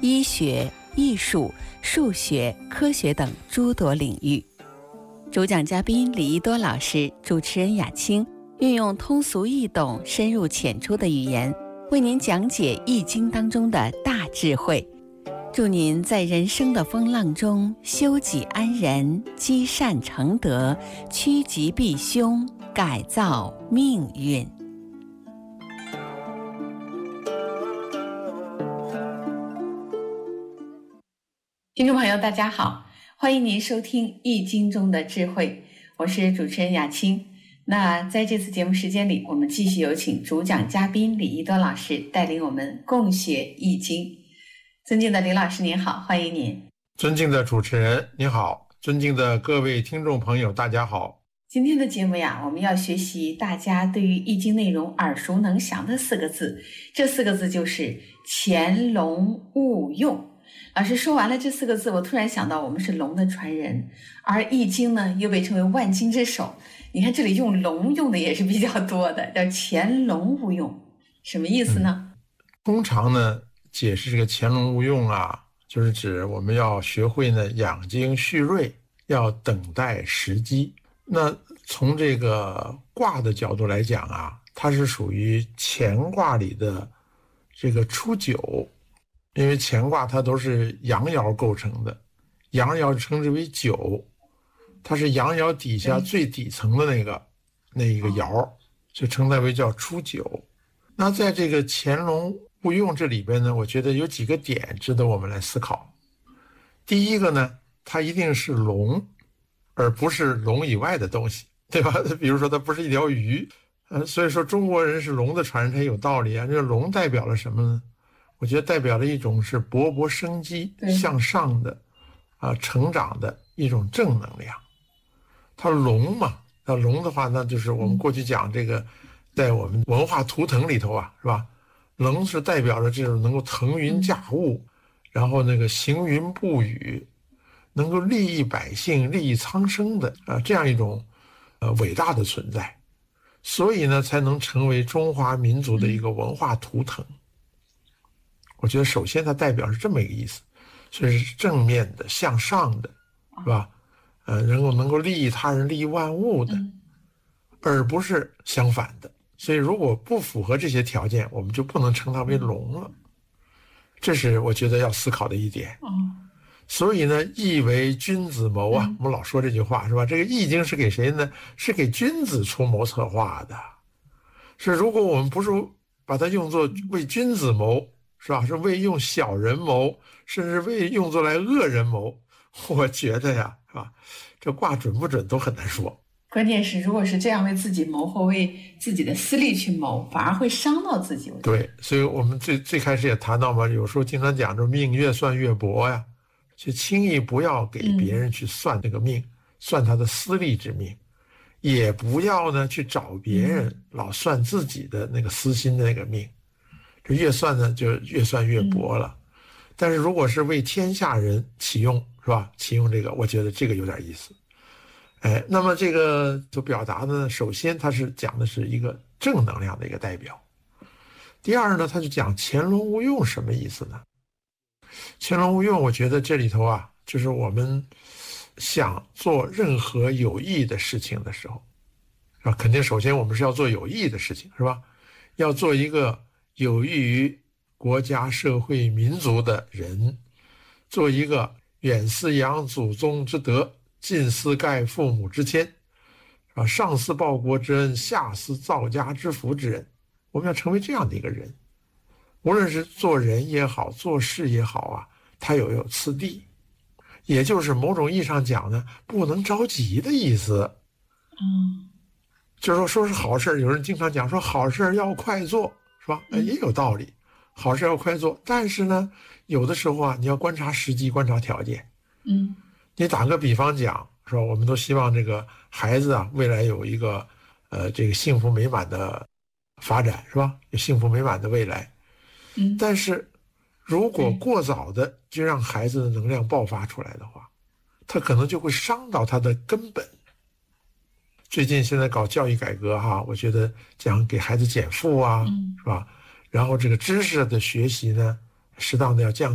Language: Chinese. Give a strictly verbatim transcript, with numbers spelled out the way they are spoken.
医学、艺术、数学、科学等诸多领域。主讲嘉宾李一多老师，主持人雅青，运用通俗易懂、深入浅出的语言，为您讲解《易经》当中的大智慧，祝您在人生的风浪中修己安人，积善成德，趋吉避凶，改造命运。听众朋友大家好，欢迎您收听《易经》中的智慧，我是主持人雅青。那在这次节目时间里，我们继续有请主讲嘉宾李一多老师带领我们共学《易经》。尊敬的李老师您好，欢迎您。 尊敬的主持人您好，尊敬的各位听众朋友大家好。 今天的节目呀，我们要学习大家对于《易经》内容耳熟能详的四个字，这四个字就是潜龙勿用。老师说完了这四个字，我突然想到我们是龙的传人，而《易经》呢又被称为万经之首。你看这里用龙用的也是比较多的，叫潜龙勿用，什么意思呢？ 嗯、通常呢解释这个潜龙勿用啊，就是指我们要学会呢养精蓄锐，要等待时机。那从这个卦的角度来讲啊，它是属于乾卦里的这个初九。因为乾卦它都是阳爻构成的，阳爻称之为九，它是阳爻底下最底层的那个那一个爻，就称它为叫初九。那在这个潜龙勿用这里边呢，我觉得有几个点值得我们来思考。第一个呢，它一定是龙，而不是龙以外的东西，对吧？比如说它不是一条鱼，呃，所以说中国人是龙的传人，它有道理啊。这个龙代表了什么呢？我觉得代表了一种是勃勃生机、向上的啊、呃、成长的一种正能量。它龙嘛，它龙的话，那就是我们过去讲这个，在我们文化图腾里头啊，是吧？龙是代表着这种能够腾云驾雾，然后那个行云布雨，能够利益百姓、利益苍生的啊、呃、这样一种呃伟大的存在，所以呢，才能成为中华民族的一个文化图腾。我觉得首先它代表是这么一个意思，所以是正面的、向上的，是吧？呃，能够能够利益他人、利益万物的，而不是相反的。所以如果不符合这些条件，我们就不能称它为龙了。这是我觉得要思考的一点。所以呢，易为君子谋啊，我们老说这句话，是吧？这个易经是给谁呢？是给君子出谋策划的。是如果我们不是把它用作为君子谋，是吧？是为用小人谋，甚至为用作来恶人谋。我觉得呀，是吧？这卦准不准都很难说。 关键是，如果是这样为自己谋或为自己的私利去谋，反而会伤到自己。 对，所以我们最最开始也谈到嘛，有时候经常讲这命越算越薄呀，就轻易不要给别人去算这个命，嗯、算他的私利之命，也不要呢去找别人、嗯、老算自己的那个私心的那个命。这越算呢就越算越薄了，嗯、但是如果是为天下人启用，是吧？启用这个，我觉得这个有点意思。哎，那么这个就表达的呢，首先它是讲的是一个正能量的一个代表。第二呢，它就讲潜龙勿用什么意思呢？潜龙勿用，我觉得这里头啊，就是我们想做任何有益的事情的时候，啊，肯定首先我们是要做有益的事情，是吧？要做一个有益于国家、社会、民族的人，做一个远思养祖宗之德，近思盖父母之谦，啊，上思报国之恩，下思造家之福之人。我们要成为这样的一个人，无论是做人也好，做事也好啊，它有有次第，也就是某种意义上讲呢，不能着急的意思。嗯，就是说说是好事，有人经常讲说好事要快做，是吧？也有道理，好事要快做，但是呢，有的时候啊，你要观察时机，观察条件。嗯，你打个比方讲，是吧？我们都希望这个孩子啊，未来有一个呃这个幸福美满的发展，是吧？有幸福美满的未来。嗯，但是如果过早的就让孩子的能量爆发出来的话，他可能就会伤到他的根本。最近现在搞教育改革哈，我觉得讲给孩子减负啊，是吧？然后这个知识的学习呢，适当的要降